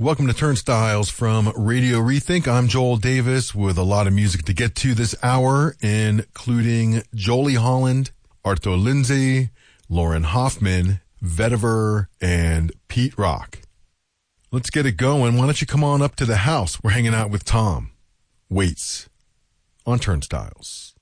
Welcome to Turnstiles from Radio Rethink. I'm Joel Davis with a lot of music to get to this hour, including Jolie Holland, Arthur Lindsay, Lauren Hoffman, Vetiver, and Pete Rock. Let's get it going. Why don't you come on up to the house? We're hanging out with Tom Waits on Turnstiles.